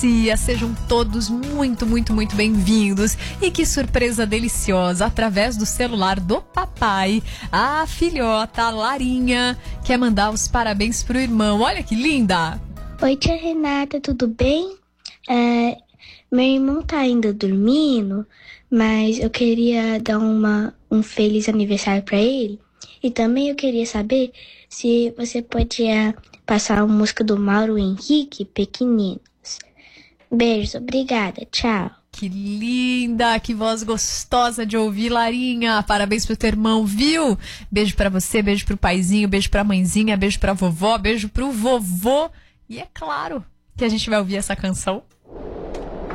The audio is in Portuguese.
Garcia. Sejam todos muito, muito, muito bem-vindos. E que surpresa deliciosa, através do celular do papai, a filhota Larinha quer mandar os parabéns pro irmão. Olha que linda! Oi, tia Renata, tudo bem? Meu irmão tá ainda dormindo, mas eu queria dar um feliz aniversário pra ele. E também eu queria saber se você podia passar a música do Mauro Henrique, Pequeninos. Beijos, obrigada, tchau. Que linda, que voz gostosa de ouvir, Larinha. Parabéns pro teu irmão, viu? Beijo pra você, beijo pro paizinho, beijo pra mãezinha, beijo pra vovó, beijo pro vovô. E é claro que a gente vai ouvir essa canção